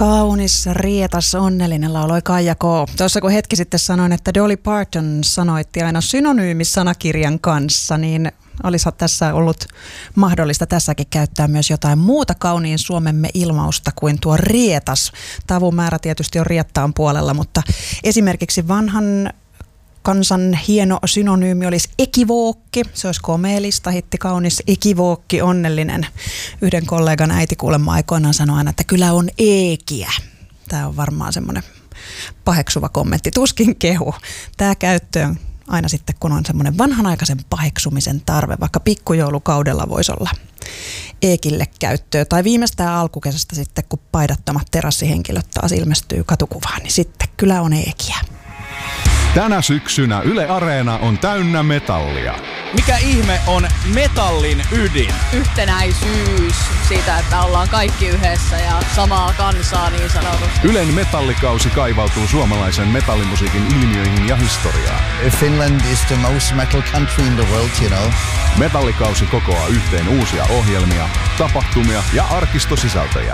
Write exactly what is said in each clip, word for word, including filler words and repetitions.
Kaunis, rietas, onnellinen lauloi Kaija K. Tuossa kun hetki sitten sanoin, että Dolly Parton sanoitti aina synonyymisanakirjan kanssa, niin olisi tässä ollut mahdollista tässäkin käyttää myös jotain muuta kauniin suomemme ilmausta kuin tuo rietas. Tavun määrä tietysti on riettaan puolella, mutta esimerkiksi vanhan kansan hieno synonyymi olisi ekivookki. Se olisi komeellista, hitti, kaunis, ekivookki, onnellinen. Yhden kollegan äiti kuulemma aikoinaan sanoi aina, että kyllä on eekiä. Tämä on varmaan semmoinen paheksuva kommentti, tuskin kehu. Tämä käyttöön aina sitten, kun on semmoinen vanhanaikaisen paheksumisen tarve, vaikka pikkujoulukaudella voisi olla eekille käyttöä. Tai viimeistään alkukesästä sitten, kun paidattomat terassihenkilöt taas ilmestyy katukuvaan, niin sitten kyllä on eekiä. Tänä syksynä Yle Areena on täynnä metallia. Mikä ihme on metallin ydin? Yhtenäisyys siitä, että ollaan kaikki yhdessä ja samaa kansaa niin sanotusti. Ylen metallikausi kaivautuu suomalaisen metallimusiikin ilmiöihin ja historiaan. Finland is the most metal country in the world, you know. Metallikausi kokoaa yhteen uusia ohjelmia, tapahtumia ja arkistosisältöjä.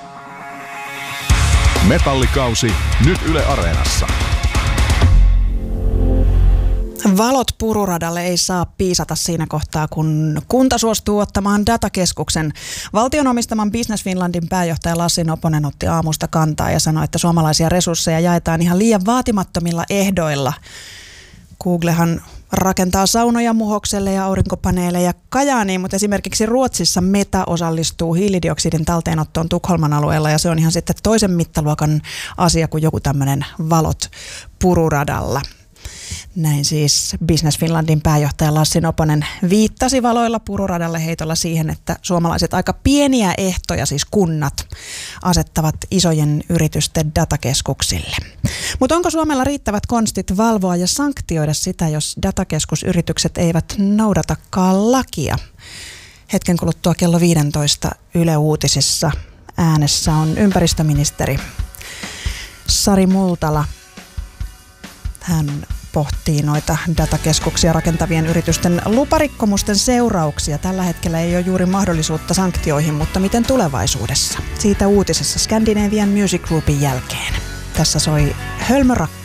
Metallikausi nyt Yle Areenassa. Valot pururadalle ei saa piisata siinä kohtaa, kun kunta suostuu ottamaan datakeskuksen. Valtion omistaman Business Finlandin pääjohtaja Lassi Noponen otti aamusta kantaa ja sanoi, että suomalaisia resursseja jaetaan ihan liian vaatimattomilla ehdoilla. Googlehan rakentaa saunoja Muhokselle ja aurinkopaneeleja Kajaaniin, mutta esimerkiksi Ruotsissa Meta osallistuu hiilidioksidin talteenottoon Tukholman alueella ja se on ihan sitten toisen mittaluokan asia kuin joku tämmöinen valot pururadalla. Näin siis Business Finlandin pääjohtaja Lassi Noponen viittasi valoilla pururadalle heitolla siihen, että suomalaiset aika pieniä ehtoja, siis kunnat, asettavat isojen yritysten datakeskuksille. Mutta onko Suomella riittävät konstit valvoa ja sanktioida sitä, jos datakeskusyritykset eivät noudatakaan lakia? Hetken kuluttua kello viisitoista Yle Uutisissa äänessä on ympäristöministeri Sari Multala. Hän pohtii noita datakeskuksia rakentavien yritysten luparikkomusten seurauksia. Tällä hetkellä ei ole juuri mahdollisuutta sanktioihin, mutta miten tulevaisuudessa? Siitä uutisessa Scandinavian Music Groupin jälkeen. Tässä soi Hölmörakka.